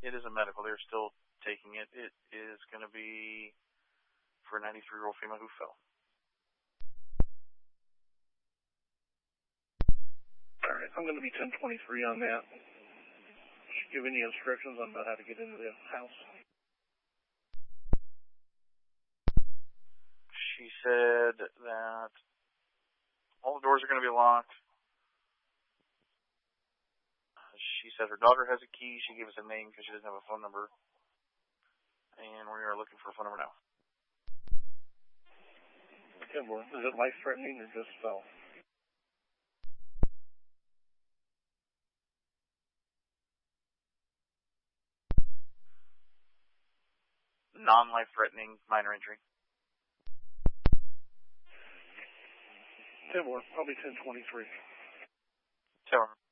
It is a medical. They're still taking it. It is going to be for a 93-year-old female who fell. All right, I'm going to be 1023 on that. Did you give any instructions on how to get into the house? She said that all the doors are going to be locked. She said her daughter has a key. She gave us a name because she doesn't have a phone number. And we are looking for a phone number now. Okay, well, is it life-threatening or just fell? Non-life-threatening, minor injury. Okay, well, probably 1023. Tell her.